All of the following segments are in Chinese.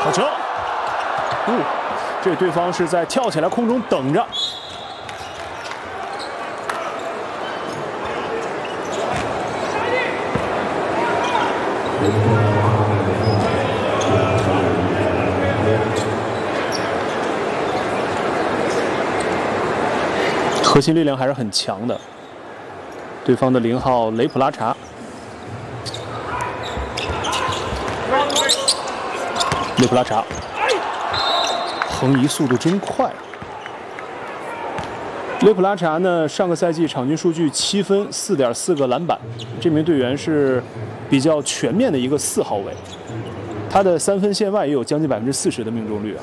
好球！这对方是在跳起来空中等着。核心力量还是很强的。对方的0号雷普拉查。 雷普拉查，横移速度真快啊！雷普拉查呢，上个赛季场均数据7分，4.4个篮板。这名队员是比较全面的一个4号位，他的3分线外也有将近40%的命中率啊。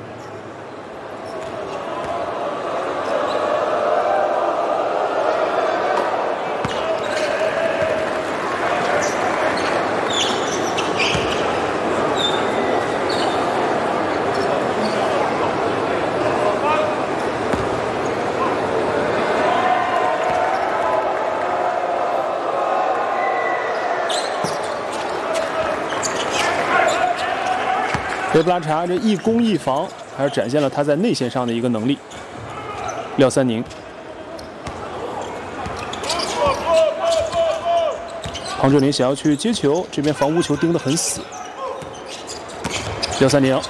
雷普拉查这一攻一防，还是展现了他在内线上的一个能力。廖三宁，庞志林想要去接球，这边防无球盯得很死。廖三宁，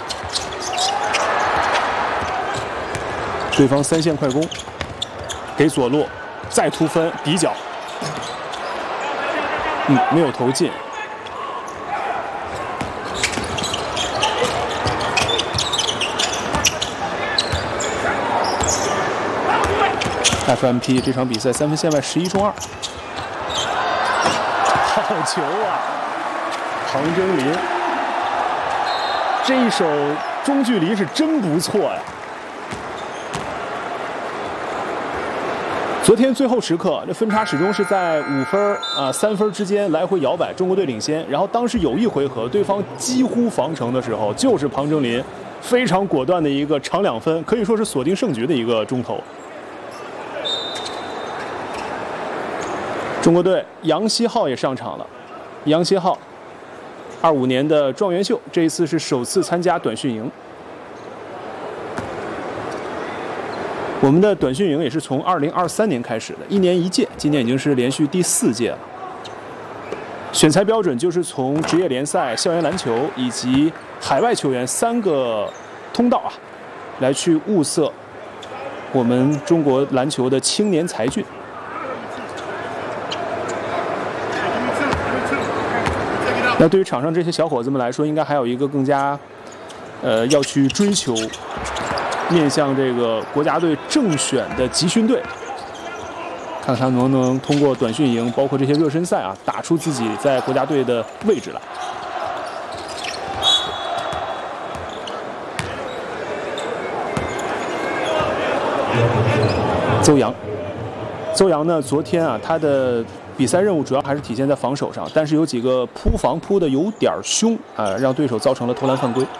对方3线快攻，给左路，再突分底角，没有投进。 FMP 这场比赛3分线外11中2，好球啊！庞真林，这一手中距离是真不错呀！昨天最后时刻，这分差始终是在5分3分之间来回摇摆，中国队领先。然后当时有一回合，对方几乎防城的时候，就是庞真林非常果断的一个长2分，可以说是锁定胜局的一个中投。 中国队杨希浩也上场了。杨希浩，25年的状元秀，这一次是首次参加短训营。我们的短训营也是从2023年开始的，1年1届，今年已经是连续第4届了。选材标准就是从职业联赛、校园篮球以及海外球员3个通道来去物色我们中国篮球的青年才俊。 那对于场上这些小伙子们来说，应该还有一个更加，要去追求面向这个国家队正选的集训队，看看他能不能通过短训营，包括这些热身赛打出自己在国家队的位置来。邹阳呢，昨天他的 比赛任务主要还是体现在防守上，但是有几个扑防扑的有点凶让对手造成了投篮犯规。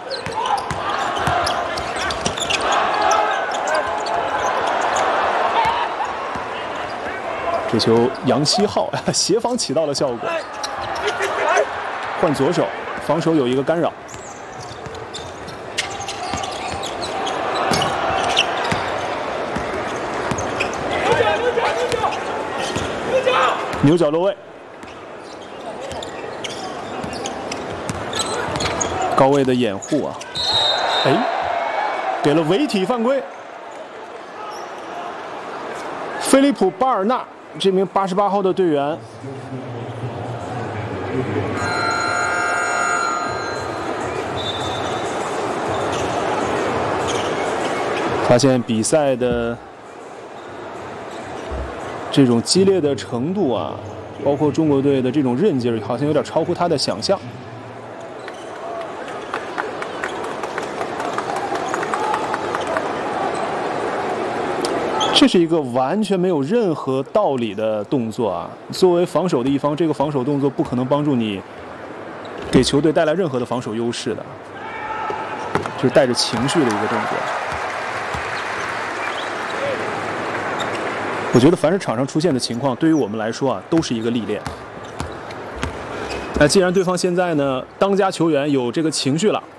这球杨希浩协防起到了效果，换左手，防守有一个干扰。牛角落位，高位的掩护给了违体犯规。菲利普·巴尔纳这名88号的队员，发现比赛的 这种激烈的程度包括中国队的这种韧劲儿，好像有点超乎他的想象。这是一个完全没有任何道理的动作作为防守的一方，这个防守动作不可能帮助你给球队带来任何的防守优势的，就是带着情绪的一个动作。 我觉得凡是场上出现的情况，对于我们来说都是一个历练。那既然对方现在呢，当家球员有这个情绪了。